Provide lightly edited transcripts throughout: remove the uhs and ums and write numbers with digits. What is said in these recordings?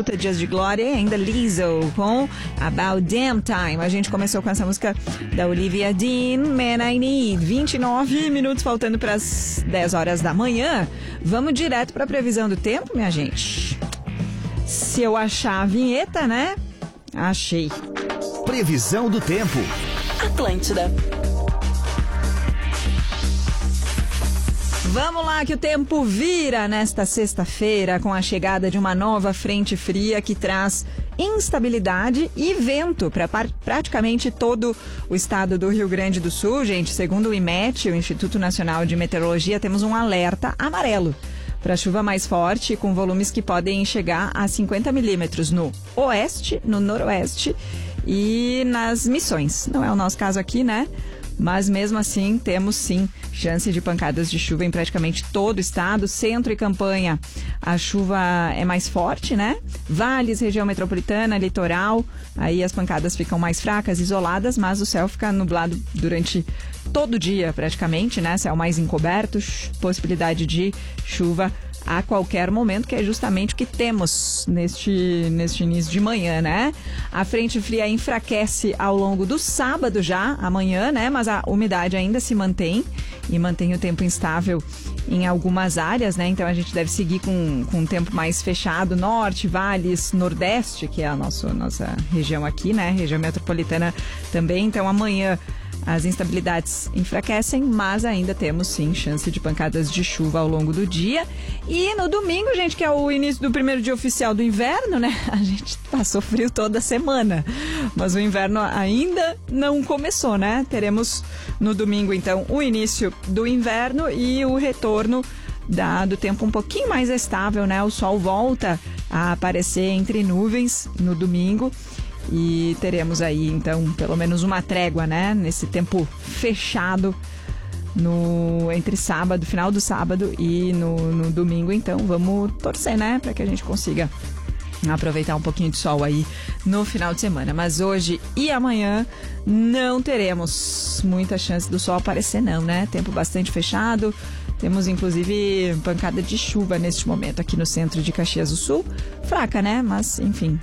Absoluta, Dias de Glória e ainda Lizzo com About Damn Time. A gente começou com essa música da Olivia Dean, Man I Need. 29 minutos faltando para as 10 horas da manhã. Vamos direto para a previsão do tempo, minha gente. Se eu achar a vinheta, né? Achei. Previsão do tempo. Atlântida. Vamos lá que o tempo vira nesta sexta-feira com a chegada de uma nova frente fria que traz instabilidade e vento para praticamente todo o estado do Rio Grande do Sul. Gente, segundo o IMET, o Instituto Nacional de Meteorologia, temos um alerta amarelo para chuva mais forte, com volumes que podem chegar a 50 milímetros no oeste, no noroeste e nas Missões. Não é o nosso caso aqui, né? Mas mesmo assim, temos sim chance de pancadas de chuva em praticamente todo o estado. Centro e campanha, a chuva é mais forte, né? Vales, região metropolitana, litoral, aí as pancadas ficam mais fracas, isoladas, mas o céu fica nublado durante todo o dia praticamente, né? Céu mais encoberto, possibilidade de chuva a qualquer momento, que é justamente o que temos neste início de manhã, né? A frente fria enfraquece ao longo do sábado já, amanhã, né? Mas a umidade ainda se mantém e mantém o tempo instável em algumas áreas, né? Então a gente deve seguir com um tempo mais fechado, norte, vales, nordeste, que é a nossa região aqui, né? Região metropolitana também. Então amanhã as instabilidades enfraquecem, mas ainda temos sim chance de pancadas de chuva ao longo do dia. E no domingo, gente, que é o início do primeiro dia oficial do inverno, né? A gente passou frio toda semana, mas o inverno ainda não começou, né? Teremos no domingo, então, o início do inverno e o retorno do tempo um pouquinho mais estável, né? O sol volta a aparecer entre nuvens no domingo. E teremos aí, então, pelo menos uma trégua, né? Nesse tempo fechado entre sábado, final do sábado e no domingo. Então, vamos torcer, né? Para que a gente consiga aproveitar um pouquinho de sol aí no final de semana. Mas hoje e amanhã não teremos muita chance do sol aparecer, não, né? Tempo bastante fechado. Temos, inclusive, pancada de chuva neste momento aqui no centro de Caxias do Sul. Fraca, né? Mas, enfim...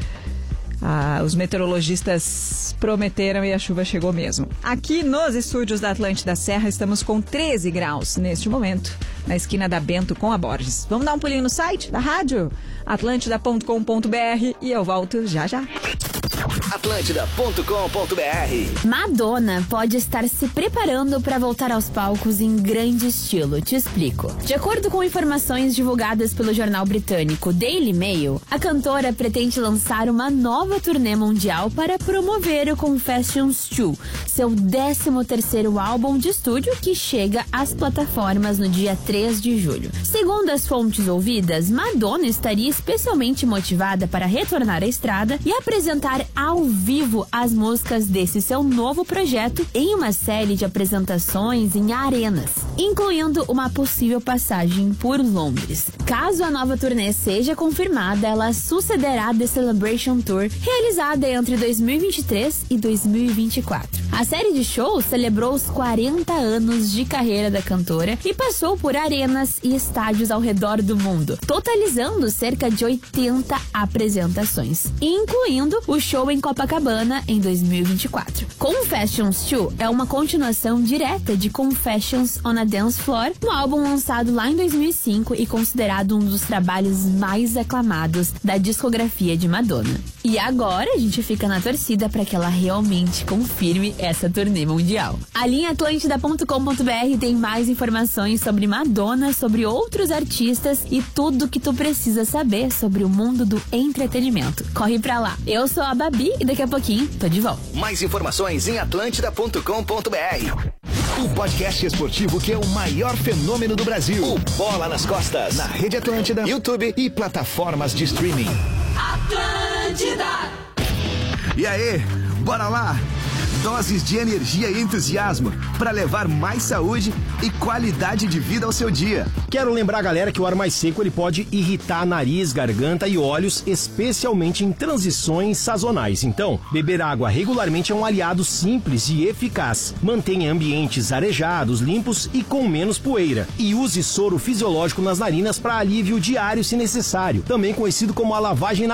os meteorologistas prometeram e a chuva chegou mesmo. Aqui nos estúdios da Atlântida Serra estamos com 13 graus neste momento, na esquina da Bento com a Borges. Vamos dar um pulinho no site da rádio? atlântida.com.br e eu volto já já. Atlântida.com.br. Madonna pode estar se preparando para voltar aos palcos em grande estilo. Te explico. De acordo com informações divulgadas pelo jornal britânico Daily Mail, a cantora pretende lançar uma nova turnê mundial para promover o Confessions 2, seu 13º álbum de estúdio que chega às plataformas no dia 3 de julho. Segundo as fontes ouvidas, Madonna estaria especialmente motivada para retornar à estrada e apresentar ao vivo as músicas desse seu novo projeto em uma série de apresentações em arenas, incluindo uma possível passagem por Londres. Caso a nova turnê seja confirmada, ela sucederá The Celebration Tour, realizada entre 2023 e 2024. A série de shows celebrou os 40 anos de carreira da cantora e passou por arenas e estádios ao redor do mundo, totalizando cerca de 80 apresentações, incluindo o show em Copacabana em 2024. Confessions 2 é uma continuação direta de Confessions on a Dance Floor, um álbum lançado lá em 2005 e considerado um dos trabalhos mais aclamados da discografia de Madonna. E agora a gente fica na torcida para que ela realmente confirme essa turnê mundial. A linha Atlântida.com.br tem mais informações sobre Madonna, sobre outros artistas e tudo que tu precisa saber sobre o mundo do entretenimento. Corre pra lá. Eu sou a Babi e daqui a pouquinho tô de volta. Mais informações em Atlântida.com.br. O podcast esportivo que é o maior fenômeno do Brasil. O Bola nas Costas. Na Rede Atlântida, YouTube e plataformas de streaming. Atlântida! E aí, bora lá? Doses de energia e entusiasmo para levar mais saúde e qualidade de vida ao seu dia. Quero lembrar, galera, que o ar mais seco ele pode irritar nariz, garganta e olhos, especialmente em transições sazonais. Então, beber água regularmente é um aliado simples e eficaz. Mantenha ambientes arejados, limpos e com menos poeira. E use soro fisiológico nas narinas para alívio diário se necessário, também conhecido como a lavagem